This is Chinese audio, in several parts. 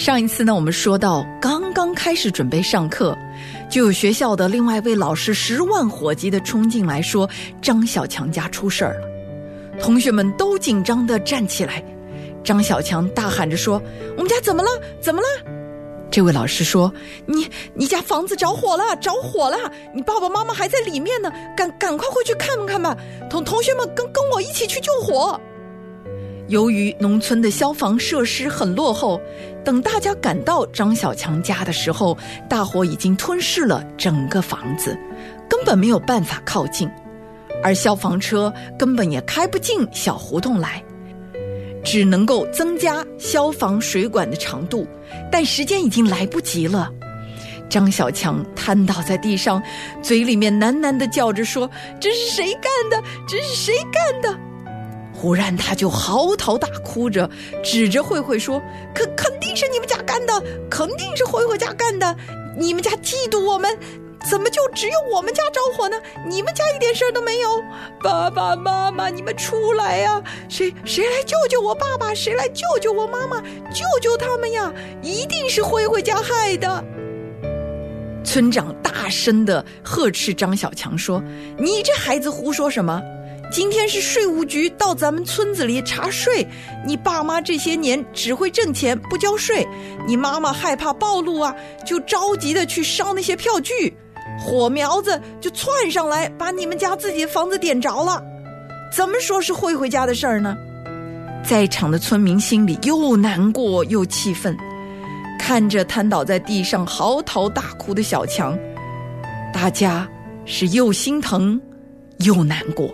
上一次呢，我们说到刚刚开始准备上课，就有学校的另外一位老师10万火急的冲进来说张小强家出事儿了。同学们都紧张地站起来，张小强大喊着说：我们家怎么了？怎么了？这位老师说：你家房子着火了，你爸爸妈妈还在里面呢，赶快回去看看吧，同学们跟我一起去救火。由于农村的消防设施很落后，等大家赶到张小强家的时候，大火已经吞噬了整个房子，根本没有办法靠近，而消防车根本也开不进小胡同来，只能够增加消防水管的长度，但时间已经来不及了。张小强瘫倒在地上，嘴里面喃喃地叫着说：这是谁干的？这是谁干的？忽然他就嚎啕大哭着，指着慧慧说：肯定是你们家干的，肯定是慧慧家干的，你们家嫉妒我们，怎么就只有我们家着火呢？你们家一点事儿都没有。爸爸妈妈，你们出来呀！谁来救救我爸爸？谁来救救我妈妈？救救他们呀！一定是慧慧家害的。村长大声地呵斥张小强说：你这孩子胡说什么？今天是税务局到咱们村子里查税，你爸妈这些年只会挣钱不交税，你妈妈害怕暴露啊，就着急的去烧那些票据，火苗子就窜上来，把你们家自己的房子点着了，怎么说是慧慧家的事儿呢？在场的村民心里又难过又气愤，看着瘫倒在地上嚎啕大哭的小强，大家是又心疼又难过。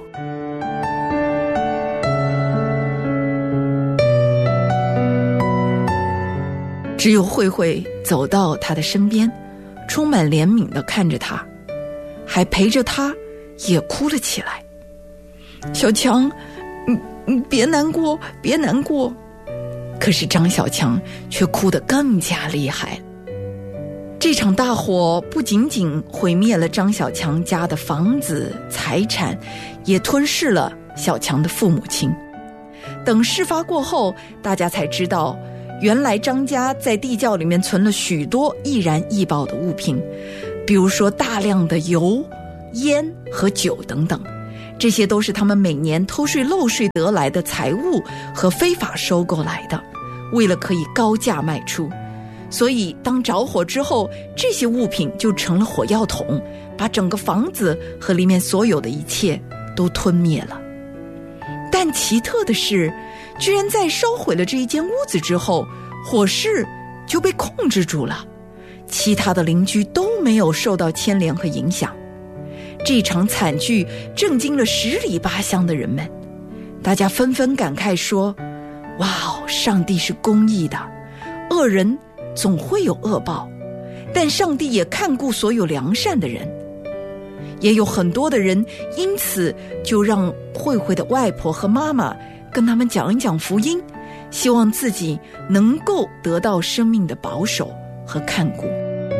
只有慧慧走到他的身边，充满怜悯地看着他，还陪着他也哭了起来。小强，你别难过，别难过。可是张小强却哭得更加厉害。这场大火不仅仅毁灭了张小强家的房子财产，也吞噬了小强的父母亲。等事发过后，大家才知道，原来张家在地窖里面存了许多易燃易爆的物品，比如说大量的油、烟和酒等等，这些都是他们每年偷税漏税得来的财物和非法收购来的，为了可以高价卖出。所以当着火之后，这些物品就成了火药桶，把整个房子和里面所有的一切都吞灭了。但奇特的是，居然在烧毁了这一间屋子之后，火势就被控制住了，其他的邻居都没有受到牵连和影响。这场惨剧震惊了10里8乡的人们，大家纷纷感慨说：哇哦，上帝是公义的，恶人总会有恶报，但上帝也看顾所有良善的人。也有很多的人因此就让慧慧的外婆和妈妈跟他们讲一讲福音，希望自己能够得到生命的保守和看顾。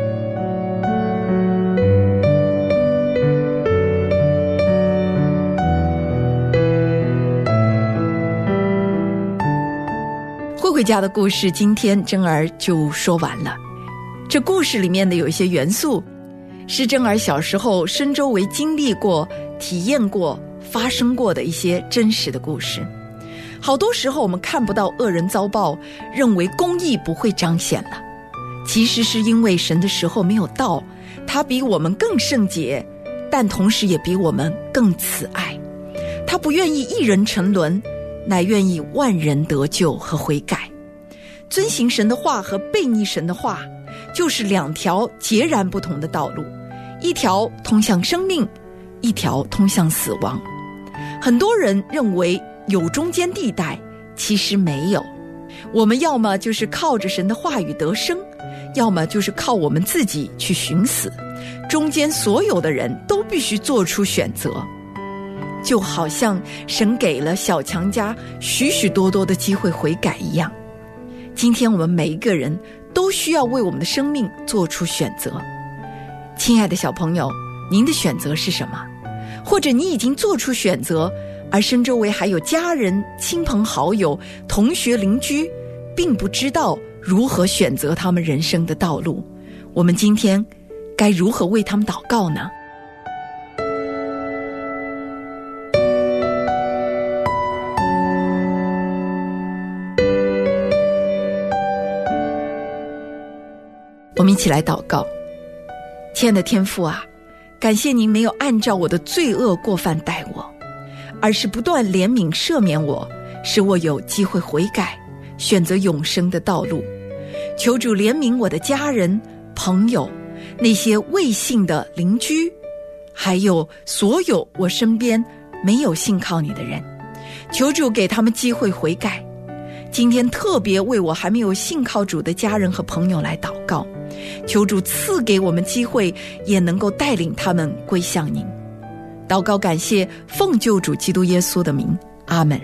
慧慧家的故事今天珍儿就说完了。这故事里面的有一些元素是珍儿小时候身周围经历过、体验过、发生过的一些真实的故事。好多时候我们看不到恶人遭报，认为公义不会彰显了，其实是因为神的时候没有到，他比我们更圣洁，但同时也比我们更慈爱。他不愿意一人沉沦，乃愿意万人得救和悔改。遵行神的话和背逆神的话，就是2条截然不同的道路，一条通向生命，一条通向死亡。很多人认为有中间地带，其实没有。我们要么就是靠着神的话语得生，要么就是靠我们自己去寻死，中间所有的人都必须做出选择。就好像神给了小强家许许多多的机会悔改一样，今天我们每一个人都需要为我们的生命做出选择。亲爱的小朋友，您的选择是什么？或者你已经做出选择，而身周围还有家人、亲朋好友、同学、邻居并不知道如何选择他们人生的道路。我们今天该如何为他们祷告呢？我们一起来祷告。亲爱的天父啊，感谢您没有按照我的罪恶过犯待我，而是不断怜悯赦免我，使我有机会悔改，选择永生的道路。求主怜悯我的家人、朋友，那些未信的邻居，还有所有我身边没有信靠你的人，求主给他们机会悔改。今天特别为我还没有信靠主的家人和朋友来祷告，求主赐给我们机会，也能够带领他们归向您。祷告感谢，奉救主基督耶稣的名，阿们。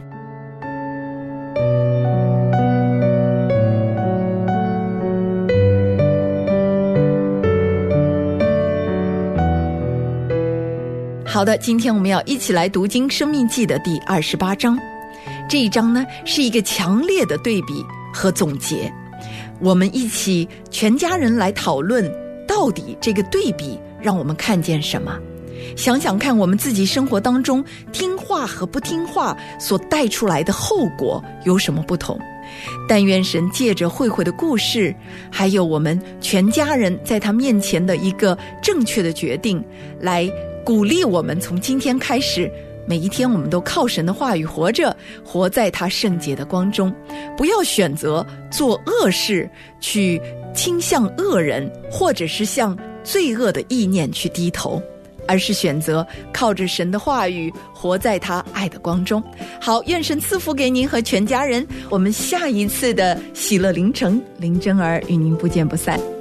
好的，今天我们要一起来读经生命记的第28章。这一章呢，是一个强烈的对比和总结。我们一起全家人来讨论，到底这个对比让我们看见什么？想想看，我们自己生活当中听话和不听话所带出来的后果有什么不同？但愿神借着慧慧的故事，还有我们全家人在他面前的一个正确的决定，来鼓励我们从今天开始，每一天我们都靠神的话语活着，活在他圣洁的光中，不要选择做恶事，去倾向恶人，或者是向罪恶的意念去低头，而是选择靠着神的话语活在他爱的光中。好，愿神赐福给您和全家人，我们下一次的喜乐凌晨林真儿与您不见不散。